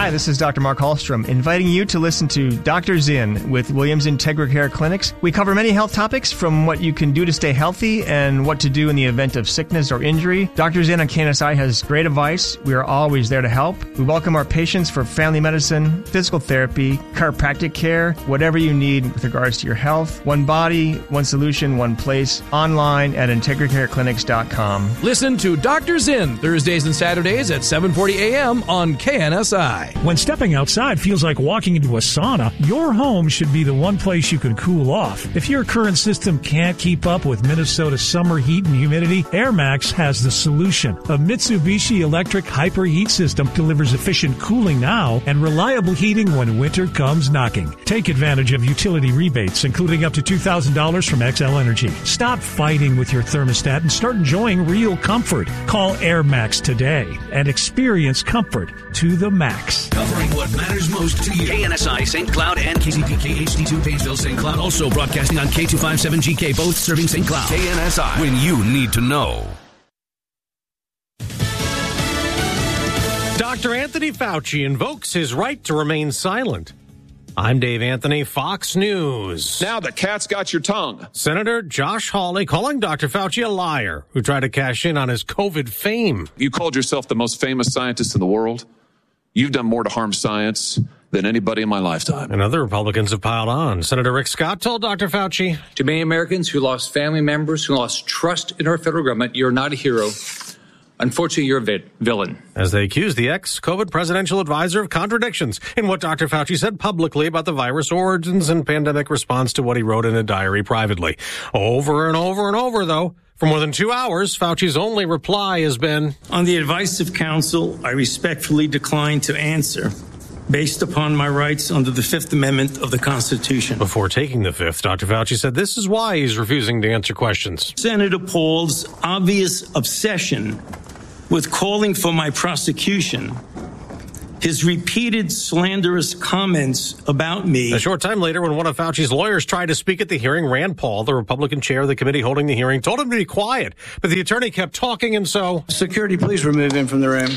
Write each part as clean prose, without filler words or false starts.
Hi, this is Dr. Mark Hallstrom, inviting you to listen to Doctors In with Williams IntegraCare Clinics. We cover many health topics, from what you can do to stay healthy and what to do in the event of sickness or injury. Doctors In on KNSI has great advice. We are always there to help. We welcome our patients for family medicine, physical therapy, chiropractic care, whatever you need with regards to your health. One body, one solution, one place. Online at IntegraCareClinics.com. Listen to Doctors In Thursdays and Saturdays at 7:40 a.m. on KNSI. When stepping outside feels like walking into a sauna, your home should be the one place you can cool off. If your current system can't keep up with Minnesota's summer heat and humidity, AirMax has the solution. A Mitsubishi electric hyper heat system delivers efficient cooling now and reliable heating when winter comes knocking. Take advantage of utility rebates, including up to $2,000 from XL Energy. Stop fighting with your thermostat and start enjoying real comfort. Call AirMax today and experience comfort to the max. Covering what matters most to you. KNSI St. Cloud and KCPK HD2 Painesville St. Cloud. Also broadcasting on K257GK, both serving St. Cloud. KNSI, when you need to know. Dr. Anthony Fauci invokes his right to remain silent. I'm Dave Anthony, Fox News. Now the cat's got your tongue. Senator Josh Hawley calling Dr. Fauci a liar who tried to cash in on his COVID fame. You called yourself the most famous scientist in the world. You've done more to harm science than anybody in my lifetime. And other Republicans have piled on. Senator Rick Scott told Dr. Fauci, to many Americans who lost family members, who lost trust in our federal government, you're not a hero. Unfortunately, you're a villain. As they accuse the ex-COVID presidential advisor of contradictions in what Dr. Fauci said publicly about the virus origins and pandemic response to what he wrote in a diary privately. Over and over and over, though. For more than 2 hours, Fauci's only reply has been, on the advice of counsel, I respectfully decline to answer based upon my rights under the Fifth Amendment of the Constitution. Before taking the fifth, Dr. Fauci said this is why he's refusing to answer questions. Senator Paul's obvious obsession with calling for my prosecution, his repeated slanderous comments about me. A short time later, when one of Fauci's lawyers tried to speak at the hearing, Rand Paul, the Republican chair of the committee holding the hearing, told him to be quiet. But the attorney kept talking, and so... Security, please remove him from the room.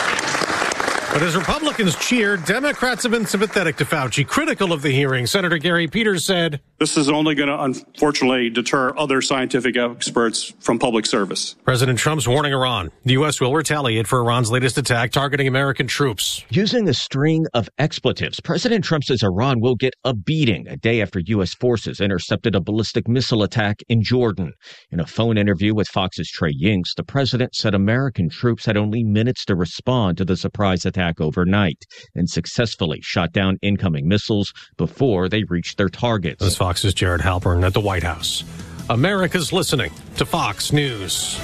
But as Republicans cheered, Democrats have been sympathetic to Fauci, critical of the hearing. Senator Gary Peters said, this is only going to, unfortunately, deter other scientific experts from public service. President Trump's warning Iran. The U.S. will retaliate for Iran's latest attack targeting American troops. Using a string of expletives, President Trump says Iran will get a beating a day after U.S. forces intercepted a ballistic missile attack in Jordan. In a phone interview with Fox's Trey Yingst, the president said American troops had only minutes to respond to the surprise attack overnight and successfully shot down incoming missiles before they reached their targets. This is Fox's Jared Halpern at the White House. America's listening to Fox News.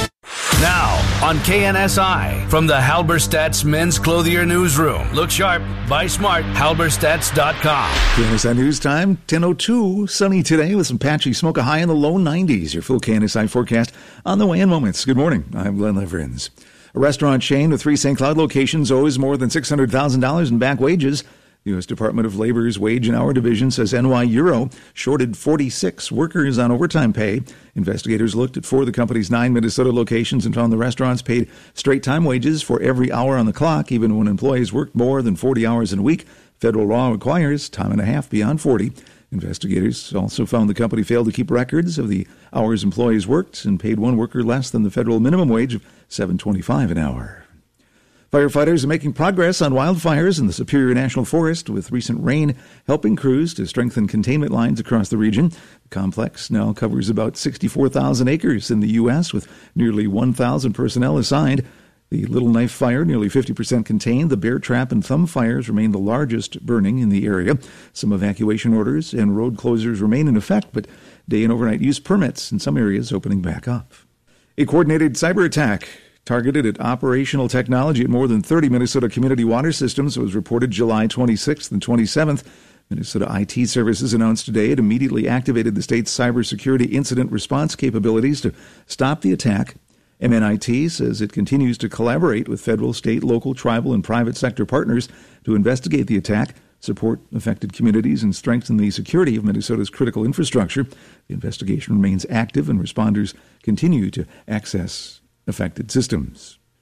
Now on KNSI from the Halberstadt's Men's Clothier Newsroom. Look sharp, buy smart, halberstadts.com. KNSI News Time, 10:02. Sunny today with some patchy smoke, a high in the low 90s. Your full KNSI forecast on the way in moments. Good morning. I'm Glenn Leverins. A restaurant chain with 3 St. Cloud locations owes more than $600,000 in back wages. The U.S. Department of Labor's Wage and Hour Division says NY Euro shorted 46 workers on overtime pay. Investigators looked at 4 of the company's 9 Minnesota locations and found the restaurants paid straight time wages for every hour on the clock, even when employees worked more than 40 hours in a week. Federal law requires time and a half beyond 40. Investigators also found the company failed to keep records of the hours employees worked and paid one worker less than the federal minimum wage of $7.25 an hour. Firefighters are making progress on wildfires in the Superior National Forest, with recent rain helping crews to strengthen containment lines across the region. The complex now covers about 64,000 acres in the U.S., with nearly 1,000 personnel assigned. The Little Knife Fire, nearly 50% contained. The Bear Trap and Thumb fires remain the largest burning in the area. Some evacuation orders and road closures remain in effect, but day and overnight use permits in some areas opening back up. A coordinated cyber attack targeted at operational technology at more than 30 Minnesota community water systems was reported July 26th and 27th. Minnesota IT Services announced today it immediately activated the state's cybersecurity incident response capabilities to stop the attack. MNIT says it continues to collaborate with federal, state, local, tribal, and private sector partners to investigate the attack, support affected communities, and strengthen the security of Minnesota's critical infrastructure. The investigation remains active, and responders continue to access affected systems.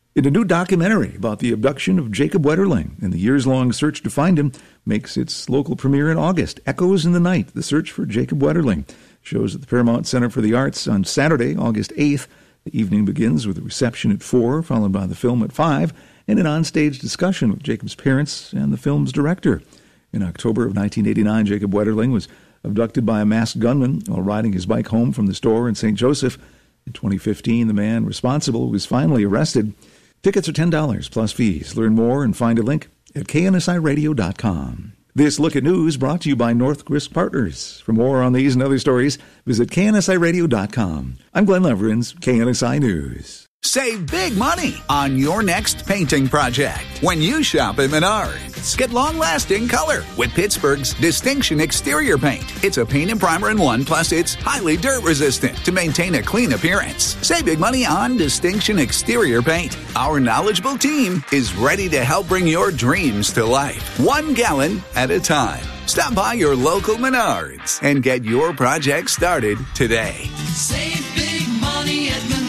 In a new documentary about the abduction of Jacob Wetterling and the years-long search to find him makes its local premiere in August. Echoes in the Night, The Search for Jacob Wetterling, shows at the Paramount Center for the Arts on Saturday, August 8th. The evening begins with a reception at 4, followed by the film at 5, and an onstage discussion with Jacob's parents and the film's director. In October of 1989, Jacob Wetterling was abducted by a masked gunman while riding his bike home from the store in St. Joseph. In 2015, the man responsible was finally arrested. Tickets are $10 plus fees. Learn more and find a link at KNSIRadio.com. This Look at News brought to you by North Risk Partners. For more on these and other stories, visit KNSIRadio.com. I'm Glenn Leverins, KNSI News. Save big money on your next painting project when you shop at Menards. Get long-lasting color with Pittsburgh's Distinction Exterior Paint. It's a paint and primer in one, plus it's highly dirt-resistant to maintain a clean appearance. Save big money on Distinction Exterior Paint. Our knowledgeable team is ready to help bring your dreams to life, 1 gallon at a time. Stop by your local Menards and get your project started today. Save big money at Menards.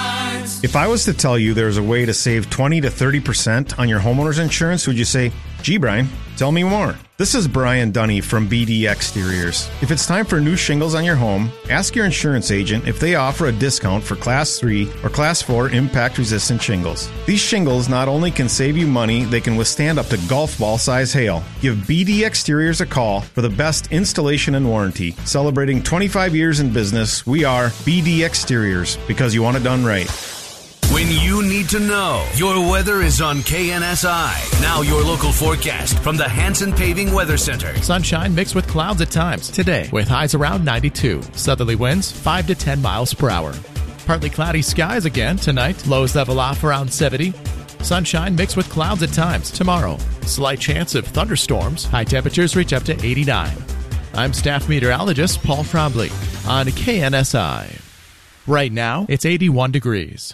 If I was to tell you there's a way to save 20 to 30% on your homeowner's insurance, would you say, gee, Brian, tell me more? This is Brian Dunny from BD Exteriors. If it's time for new shingles on your home, ask your insurance agent if they offer a discount for Class 3 or Class 4 impact-resistant shingles. These shingles not only can save you money, they can withstand up to golf ball size hail. Give BD Exteriors a call for the best installation and warranty. Celebrating 25 years in business, we are BD Exteriors, because you want it done right. When you need to know, your weather is on KNSI. Now your local forecast from the Hanson Paving Weather Center. Sunshine mixed with clouds at times today, with highs around 92. Southerly winds 5 to 10 miles per hour. Partly cloudy skies again tonight. Lows level off around 70. Sunshine mixed with clouds at times tomorrow. Slight chance of thunderstorms. High temperatures reach up to 89. I'm staff meteorologist Paul Frombley on KNSI. Right now, it's 81 degrees.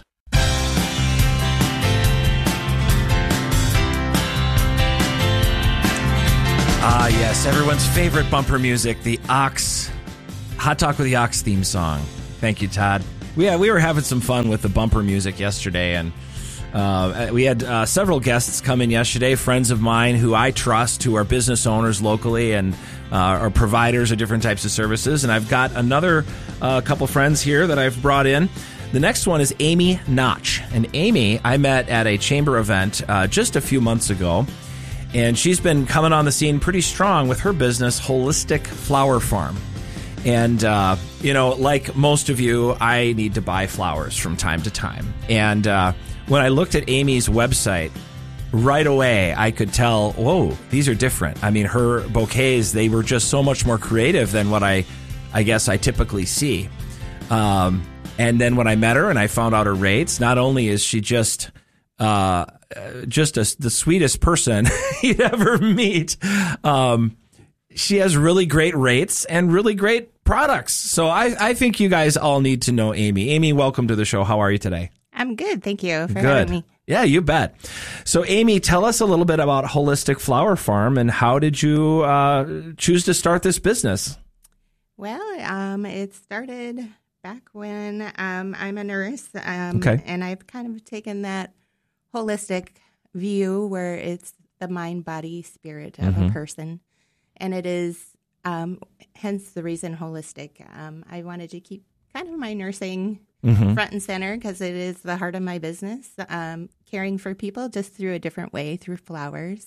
Ah, yes, everyone's favorite bumper music, the Ox, Hot Talk with the Ox theme song. Thank you, Todd. We were having some fun with the bumper music yesterday, and we had several guests come in yesterday, friends of mine who I trust, who are business owners locally and are providers of different types of services. And I've got another couple friends here that I've brought in. The next one is Amy Notch. And Amy, I met at a chamber event just a few months ago. And she's been coming on the scene pretty strong with her business, Holistic Flower Farm. And, like most of you, I need to buy flowers from time to time. And when I looked at Amy's website, right away I could tell, whoa, these are different. I mean, her bouquets, they were just so much more creative than what I guess I typically see. And then when I met her and I found out her rates, not only is she just the sweetest person you'd ever meet. She has really great rates and really great products. So I think you guys all need to know Amy. Amy, welcome to the show. How are you today? I'm good. Thank you for having me. Yeah, you bet. So Amy, tell us a little bit about Holistic Flower Farm and how did you choose to start this business? Well, it started back when I'm a nurse. Okay. And I've kind of taken that holistic view where it's the mind, body, spirit of a person. And it is, hence the reason holistic. I wanted to keep kind of my nursing front and center because it is the heart of my business, caring for people just through a different way, through flowers.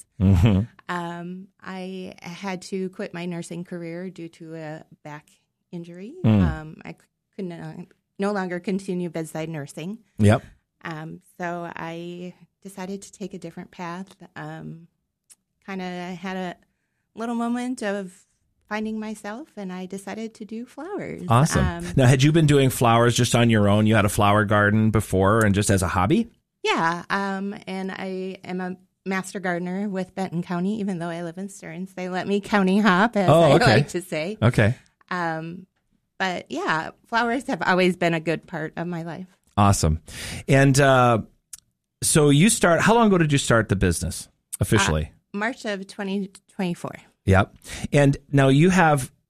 I had to quit my nursing career due to a back injury. I could no longer continue bedside nursing. Yep. So I decided to take a different path. Kind of had a little moment of finding myself, and I decided to do flowers. Awesome. Now, had you been doing flowers just on your own? You had a flower garden before and just as a hobby? Yeah. And I am a master gardener with Benton County, even though I live in Stearns. They let me county hop, as I like to say. Okay. But yeah, flowers have always been a good part of my life. Awesome. And so how long ago did you start the business officially? March of 2024. Yep. And now you have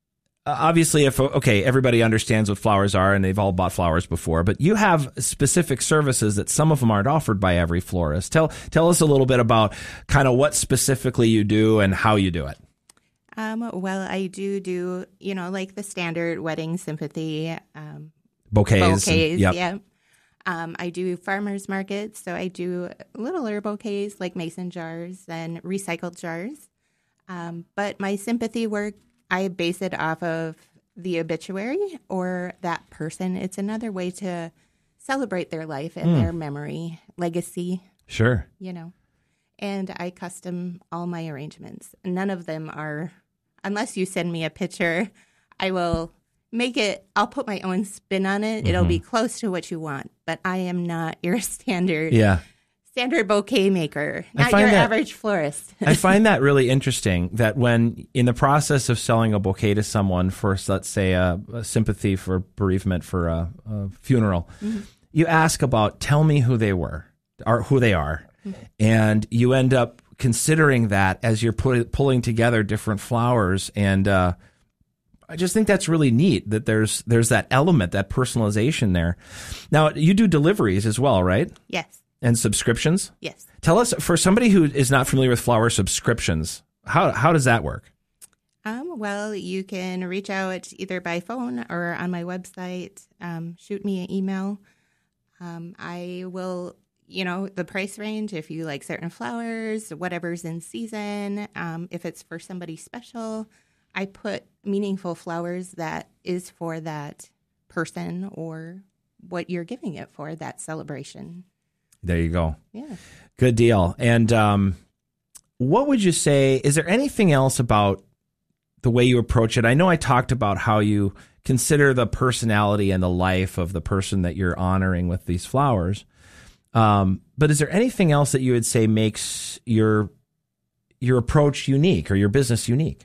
obviously, everybody understands what flowers are and they've all bought flowers before, but you have specific services that some of them aren't offered by every florist. Tell us a little bit about kind of what specifically you do and how you do it. Well, I do, like the standard wedding sympathy. Bouquets. Yep. Yeah. I do farmers markets, so I do littler bouquets like mason jars and recycled jars. But my sympathy work, I base it off of the obituary or that person. It's another way to celebrate their life and their memory, legacy. Sure. And I custom all my arrangements. None of them are, unless you send me a picture, I will make it, I'll put my own spin on it. It'll be close to what you want, but I am not your standard bouquet maker, not your average florist. I find that really interesting that when in the process of selling a bouquet to someone for, let's say, a sympathy for bereavement for a funeral, you ask about, tell me who they were or who they are. And you end up considering that as you're pulling together different flowers. And I just think that's really neat that there's that element, that personalization there. Now, you do deliveries as well, right? Yes. And subscriptions? Yes. Tell us, for somebody who is not familiar with flower subscriptions, how does that work? Well, you can reach out either by phone or on my website. Shoot me an email. I will, the price range, if you like certain flowers, whatever's in season, if it's for somebody special, I put meaningful flowers that is for that person or what you're giving it for, that celebration. There you go. Yeah. Good deal. And what would you say, is there anything else about the way you approach it? I know I talked about how you consider the personality and the life of the person that you're honoring with these flowers. But is there anything else that you would say makes your approach unique or your business unique?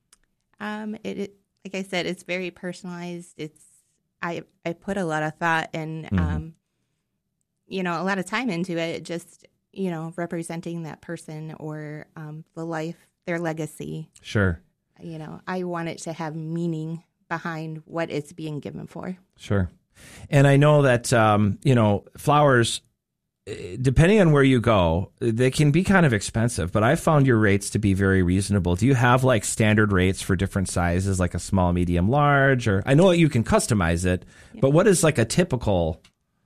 Like I said, it's very personalized. I put a lot of thought and, a lot of time into it, just, representing that person or the life, their legacy. Sure. I want it to have meaning behind what it's being given for. Sure. And I know that, flowers, depending on where you go, they can be kind of expensive, but I found your rates to be very reasonable. Do you have like standard rates for different sizes, like a small, medium, large? Or I know that you can customize it, but what is like a typical?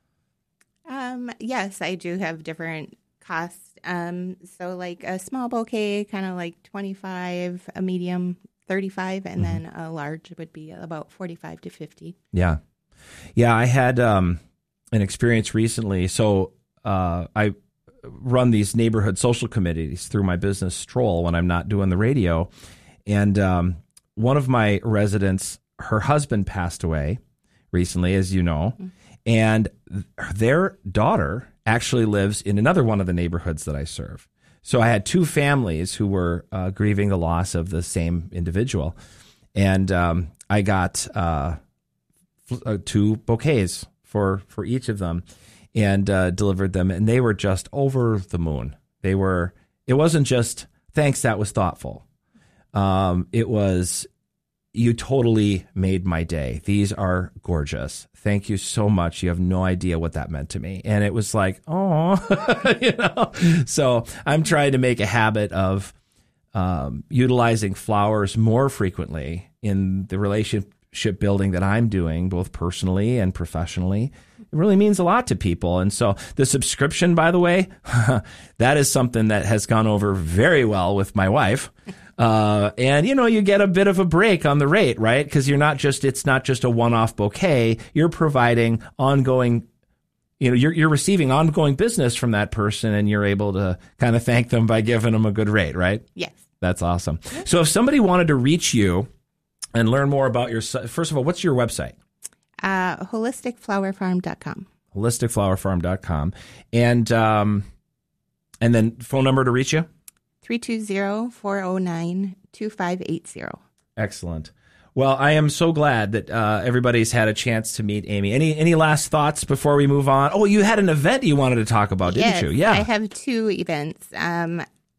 Yes, I do have different costs. So like a small bouquet, kind of like $25, a medium $35, and then a large would be about $45 to $50. Yeah. Yeah, I had an experience recently. So I run these neighborhood social committees through my business Stroll when I'm not doing the radio. And one of my residents, her husband passed away recently, as you know, and their daughter actually lives in another one of the neighborhoods that I serve. So I had two families who were grieving the loss of the same individual. And I got 2 bouquets for each of them and delivered them. And they were just over the moon. It wasn't just, thanks, that was thoughtful. It was, you totally made my day. These are gorgeous. Thank you so much. You have no idea what that meant to me. And it was like, oh, So I'm trying to make a habit of utilizing flowers more frequently in the relationship building that I'm doing, both personally and professionally. It really means a lot to people. And so the subscription, by the way, that is something that has gone over very well with my wife. And you get a bit of a break on the rate, right? Because it's not just a one-off bouquet. You're providing ongoing, you're receiving ongoing business from that person, and you're able to kind of thank them by giving them a good rate, right? Yes. That's awesome. So if somebody wanted to reach you and learn more about first of all, what's your website? Holisticflowerfarm.com. Holisticflowerfarm.com. And then phone number to reach you? 320-409-2580. Excellent. Well, I am so glad that everybody's had a chance to meet Amy. Any last thoughts before we move on? Oh, you had an event you wanted to talk about, didn't you? Yeah. I have 2 events.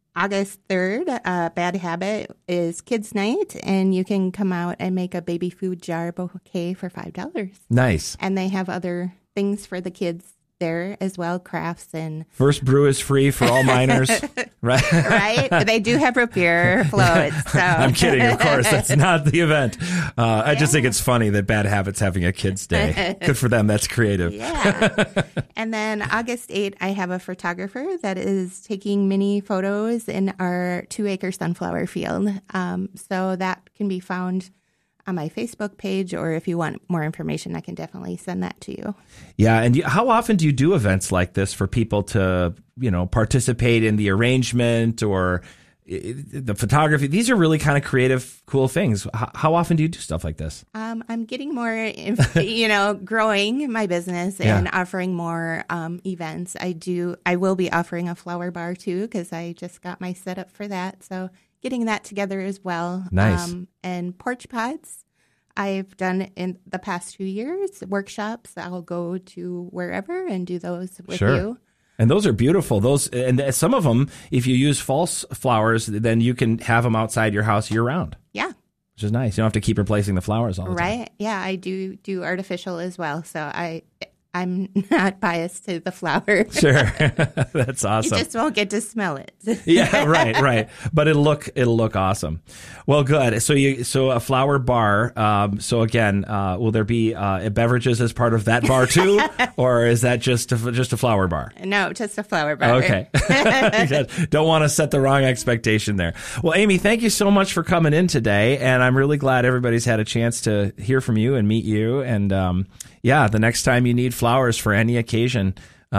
August 3rd, Bad Habit is Kids Night, and you can come out and make a baby food jar bouquet for $5. Nice. And they have other things for the kids there as well, crafts and... First brew is free for all minors, right? Right? But they do have root beer floats. So. I'm kidding, of course. That's not the event. I just think it's funny that Bad Habit's having a kids' day. Good for them. That's creative. Yeah. And then August 8th, I have a photographer that is taking mini photos in our 2-acre sunflower field. So that can be found on my Facebook page, or if you want more information, I can definitely send that to you. Yeah, and how often do you do events like this for people to, participate in the arrangement or the photography? These are really kind of creative, cool things. How often do you do stuff like this? I'm getting more, growing my business and offering more events. I will be offering a flower bar too, because I just got my setup for that. So getting that together as well. Nice. And porch pods. I've done in the past 2 years workshops. I'll go to wherever and do those with you. And those are beautiful. And some of them, if you use false flowers, then you can have them outside your house year round. Yeah. Which is nice. You don't have to keep replacing the flowers all the time. Right. Yeah, I do artificial as well. So I'm not biased to the flower. Sure. That's awesome. You just won't get to smell it. Yeah, right. But it'll look awesome. Well, good. So a flower bar. So again, will there be beverages as part of that bar too? Or is that just a flower bar? No, just a flower bar. Okay. Don't want to set the wrong expectation there. Well, Amy, thank you so much for coming in today. And I'm really glad everybody's had a chance to hear from you and meet you. And the next time you need flowers for any occasion,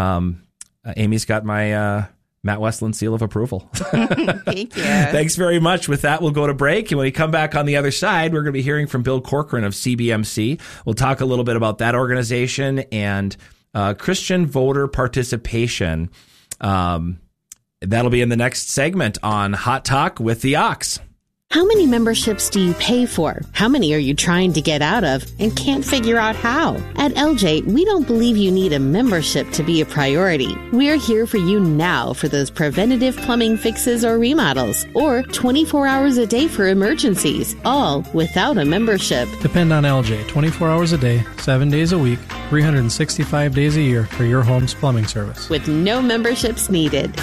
Amy's got my Matt Westland seal of approval. Thank you. Thanks very much. With that, we'll go to break. And when we come back on the other side, we're going to be hearing from Bill Corcoran of CBMC. We'll talk a little bit about that organization and Christian voter participation. That'll be in the next segment on Hot Talk with the Ox. How many memberships do you pay for? How many are you trying to get out of and can't figure out how? At LJ, we don't believe you need a membership to be a priority. We're here for you now for those preventative plumbing fixes or remodels, or 24 hours a day for emergencies, all without a membership. Depend on LJ 24 hours a day, 7 days a week, 365 days a year for your home's plumbing service. With no memberships needed.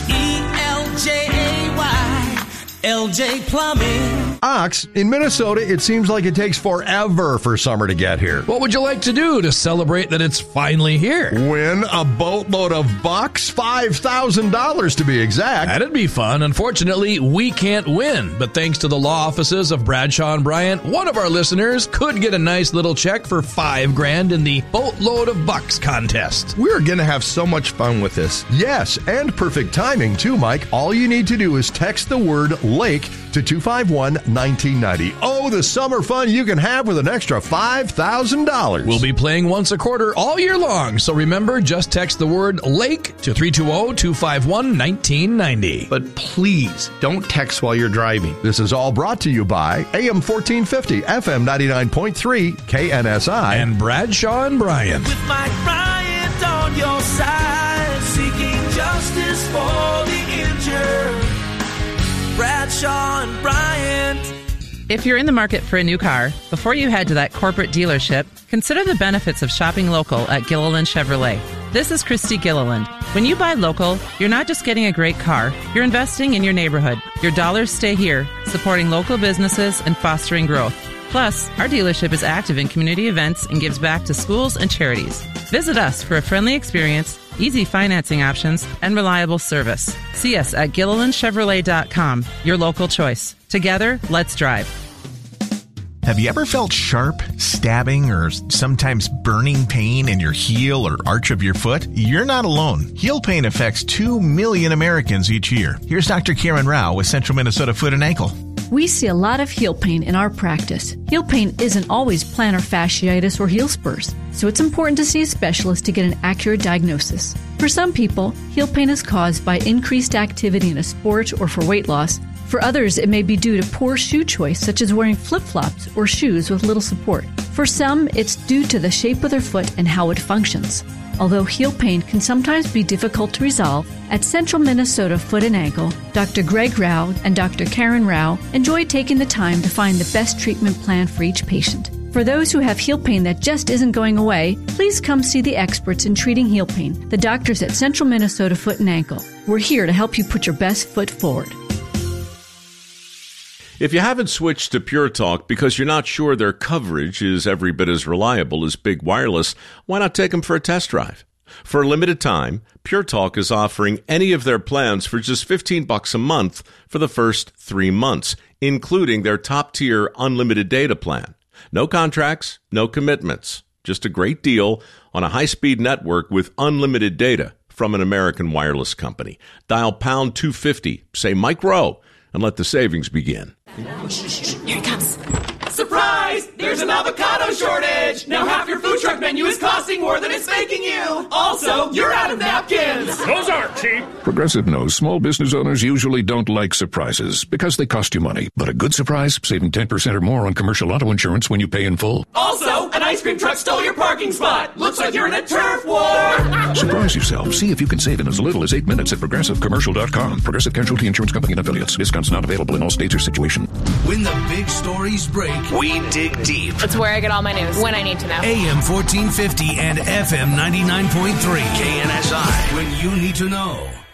LJ Plumbing. Ox, in Minnesota, it seems like it takes forever for summer to get here. What would you like to do to celebrate that it's finally here? Win a boatload of bucks, $5,000 to be exact. That'd be fun. Unfortunately, we can't win. But thanks to the law offices of Bradshaw and Bryant, one of our listeners could get a nice little check for $5,000 in the Boatload of Bucks contest. We're going to have so much fun with this. Yes, and perfect timing too, Mike. All you need to do is text the word Lake to 251-1990. Oh, the summer fun you can have with an extra $5,000. We'll be playing once a quarter all year long. So remember, just text the word Lake to 320-251-1990. But please don't text while you're driving. This is all brought to you by AM 1450, FM 99.3, KNSI. And Bradshaw and Bryant. With Mike Bryant on your side, seeking justice for the injured. Bradshaw and Bryant. If you're in the market for a new car, before you head to that corporate dealership, consider the benefits of shopping local at Gilliland Chevrolet. This is Christy Gilliland. When you buy local, you're not just getting a great car, you're investing in your neighborhood. Your dollars stay here, supporting local businesses and fostering growth. Plus, our dealership is active in community events and gives back to schools and charities. Visit us for a friendly experience, easy financing options, and reliable service. See us at GillilandChevrolet.com, your local choice. Together, let's drive. Have you ever felt sharp, stabbing, or sometimes burning pain in your heel or arch of your foot? You're not alone. Heel pain affects 2 million Americans each year. Here's Dr. Karen Rao with Central Minnesota Foot and Ankle. We see a lot of heel pain in our practice. Heel pain isn't always plantar fasciitis or heel spurs, so it's important to see a specialist to get an accurate diagnosis. For some people, heel pain is caused by increased activity in a sport or for weight loss. For others, it may be due to poor shoe choice, such as wearing flip-flops or shoes with little support. For some, it's due to the shape of their foot and how it functions. Although heel pain can sometimes be difficult to resolve, at Central Minnesota Foot and Ankle, Dr. Greg Rao and Dr. Karen Rao enjoy taking the time to find the best treatment plan for each patient. For those who have heel pain that just isn't going away, please come see the experts in treating heel pain, the doctors at Central Minnesota Foot and Ankle. We're here to help you put your best foot forward. If you haven't switched to Pure Talk because you're not sure their coverage is every bit as reliable as Big Wireless, why not take them for a test drive? For a limited time, Pure Talk is offering any of their plans for just $15 a month for the first 3 months, including their top-tier unlimited data plan. No contracts, no commitments, just a great deal on a high-speed network with unlimited data from an American wireless company. Dial pound 250, say Mike Rowe, and let the savings begin. Here he comes. Surprise! There's an avocado shortage! Now half your food truck menu is costing more than it's making you! Also, you're out of napkins! Those aren't cheap! Progressive knows small business owners usually don't like surprises because they cost you money. But a good surprise, saving 10% or more on commercial auto insurance when you pay in full. Also, an ice cream truck stole your parking spot! Looks like you're in a turf war! Surprise yourself. See if you can save in as little as 8 minutes at ProgressiveCommercial.com. Progressive Casualty Insurance Company and Affiliates. Discounts not available in all states or situations. When the big stories break, we dig deep. It's where I get all my news when I need to know. AM 1450 and FM 99.3 KNSI. When you need to know.